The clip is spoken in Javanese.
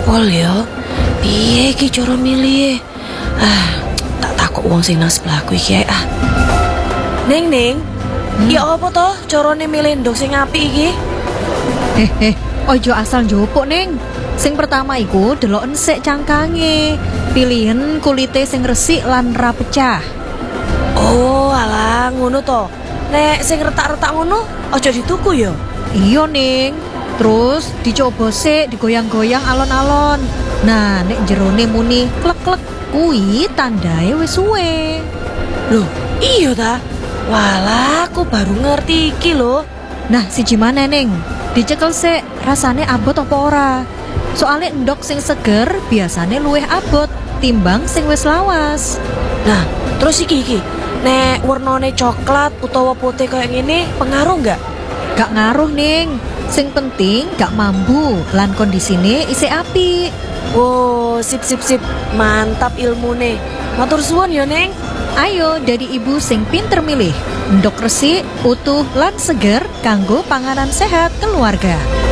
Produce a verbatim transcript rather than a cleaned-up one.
Pol ya. Piye iki cara milih? Ah, tak takok wong sing nang sebelahku iki ah. Ning ning, hmm? Ya apa toh carane milih ndok sing apik iki? Eh eh, ojo asal njupuk ning. Sing pertama iku deloken sik cangkange. Pilihan kulite sing resik lan ra pecah. Oh, alah ngono to. Nek sing retak-retak ngono aja dituku ya. Iya ning. Terus dicoba sik digoyang-goyang alon-alon. Nah, nek jerone muni klek-klek kuwi tandae wis suwe. Loh, iya ta? Walah, aku baru ngerti iki lho. Nah, siji maneh ning. Dicekel sik rasane abot apa ora. Soale endok sing seger biasane luwih abot timbang sing wis lawas. Nah, terus iki iki. Nek warnane coklat utawa putih kayak gini pengaruh nggak? Gak ngaruh ning. Sing penting gak mambu lan kondisine isih apik. Oh, sip sip sip. Mantap ilmune. Matur suwun ya, Neng. Ayo dari ibu sing pinter milih. Endok resik, utuh lan seger kanggo panganan sehat keluarga.